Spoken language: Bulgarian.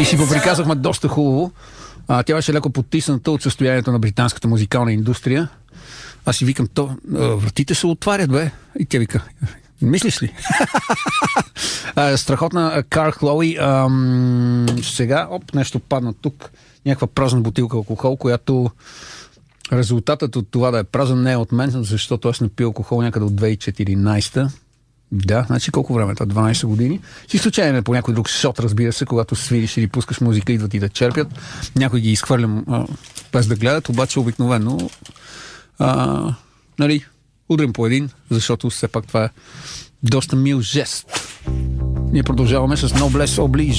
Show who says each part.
Speaker 1: И си го приказахме доста хубаво. Тя беше леко потисната от състоянието на британската музикална индустрия. Аз си викам, вратите се отварят, бе. И тя вика, мислиш ли? Страхотна Кар Хлои. Сега, нещо падна тук. Някаква празна бутилка алкохол, която резултатът от това да е празен не е от мен, защото аз не пил алкохол някъде от 2014. Да, значи колко време? 12 години. С изключение по някой друг шот, разбира се, когато свириш или пускаш музика, идват и да черпят. Някой ги изхвърлям без да гледат, обаче обикновено удрям по един, защото все пак това е доста мил жест. Ние продължаваме с Noblesse Oblige.